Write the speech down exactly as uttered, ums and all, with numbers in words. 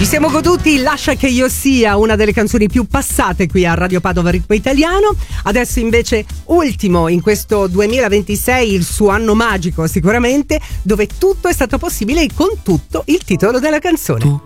Ci siamo goduti Lascia che io sia, una delle canzoni più passate qui a Radio Padova Ritmo Italiano. Adesso invece ultimo in questo duemilaventisei, il suo anno magico sicuramente, dove tutto è stato possibile e con tutto il titolo della canzone. Tu